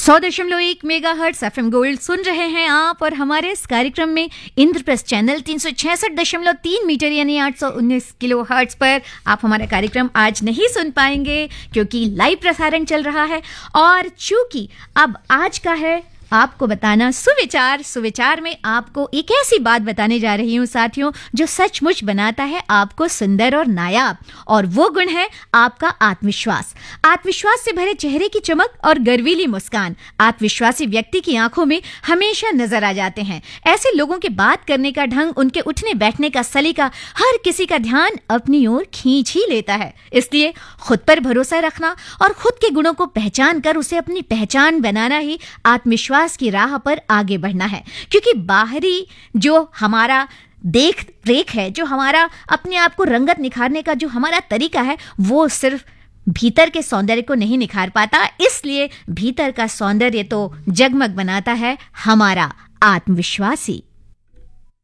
100.1 megahertz FM gold सुन रहे हैं आप, और हमारे इस कार्यक्रम में इंद्रप्रस्थ चैनल 366.3 मीटर यानी 819 किलो हर्ट्ज पर आप हमारा कार्यक्रम आज नहीं सुन पाएंगे क्योंकि लाइव प्रसारण चल रहा है। और चूंकि अब आज का है आपको बताना सुविचार। सुविचार में आपको एक ऐसी बात बताने जा रही हूँ साथियों, जो सचमुच बनाता है आपको सुंदर और नायाब, और वो गुण है आपका आत्मविश्वास। आत्मविश्वास से भरे चेहरे की चमक और गर्वीली मुस्कान आत्मविश्वासी व्यक्ति की आंखों में हमेशा नजर आ जाते हैं। ऐसे लोगों के बात करने का ढंग, उनके उठने बैठने का सलीका हर किसी का ध्यान अपनी ओर खींच ही लेता है। इसलिए खुद पर भरोसा रखना और खुद के गुणों को पहचान कर उसे अपनी पहचान बनाना ही आत्मविश्वास की राह पर आगे बढ़ना है। क्योंकि बाहरी जो हमारा देख रेख है, जो हमारा अपने आप को रंगत निखारने का जो हमारा तरीका है, वो सिर्फ भीतर के सौंदर्य को नहीं निखार पाता। इसलिए भीतर का सौंदर्य तो जगमग बनाता है हमारा आत्मविश्वासी।